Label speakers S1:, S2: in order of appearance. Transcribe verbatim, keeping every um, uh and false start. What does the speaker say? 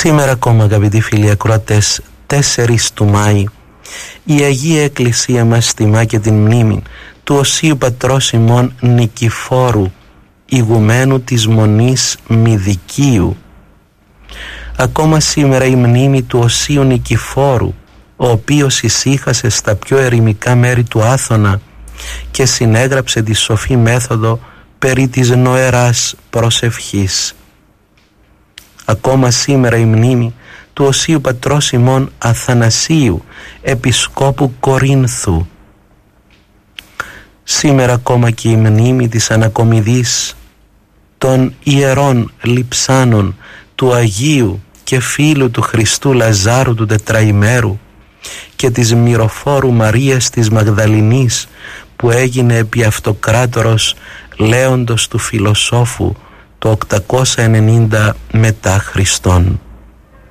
S1: Σήμερα ακόμα, αγαπητοί φίλοι ακροατές, τέσσερις του Μάη, η Αγία Εκκλησία μας τιμά και την μνήμη του Οσίου Πατρός ημών Νικηφόρου, ηγουμένου της Μονής Μυδικίου. Ακόμα σήμερα η μνήμη του Οσίου Νικηφόρου, ο οποίος ησύχασε στα πιο ερημικά μέρη του Άθωνα και συνέγραψε τη σοφή μέθοδο περί της νοεράς προσευχής. Ακόμα σήμερα η μνήμη του Οσίου Πατρός ημών Αθανασίου, Επισκόπου Κορίνθου. Σήμερα ακόμα και η μνήμη της ανακομιδής των ιερών λειψάνων του Αγίου και φίλου του Χριστού Λαζάρου του Τετραημέρου και της Μυροφόρου Μαρίας της Μαγδαληνής, που έγινε επί αυτοκράτορος Λέοντος του Φιλοσόφου το οκτακόσια ενενήντα μετά Χριστόν.